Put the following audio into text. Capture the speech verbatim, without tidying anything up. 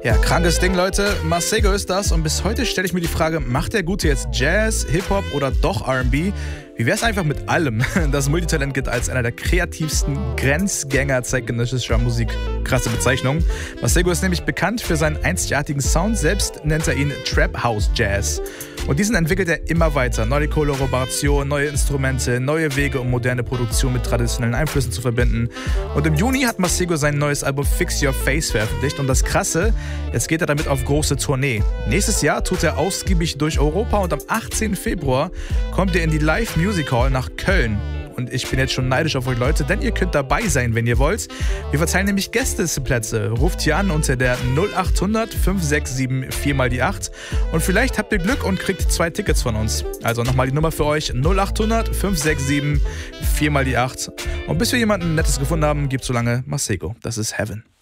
Ja, krankes Ding, Leute. Masego ist das und bis heute stelle ich mir die Frage, macht der Gute jetzt Jazz, Hip-Hop oder doch R and B? Wie wär's einfach mit allem? Das Multitalent gilt als einer der kreativsten Grenzgänger zeitgenössischer Musik. Krasse Bezeichnung. Masego ist nämlich bekannt für seinen einzigartigen Sound, selbst nennt er ihn Trap House Jazz. Und diesen entwickelt er immer weiter. Neue Kollaborationen, neue Instrumente, neue Wege, um moderne Produktion mit traditionellen Einflüssen zu verbinden. Und im Juni hat Masego sein neues Album Fix Your Face veröffentlicht. Und das Krasse, jetzt geht er damit auf große Tournee. Nächstes Jahr tut er ausgiebig durch Europa und am achtzehnten Februar kommt er in die Live Music Hall nach Köln. Und ich bin jetzt schon neidisch auf euch, Leute, denn ihr könnt dabei sein, wenn ihr wollt. Wir verteilen nämlich Gästeplätze. Ruft hier an unter der null acht hundert fünf sechs sieben vier mal die acht. Und vielleicht habt ihr Glück und kriegt zwei Tickets von uns. Also nochmal die Nummer für euch, null acht hundert fünf sechs sieben vier mal die acht. Und bis wir jemanden Nettes gefunden haben, gibt so lange Masego. Das ist Heaven.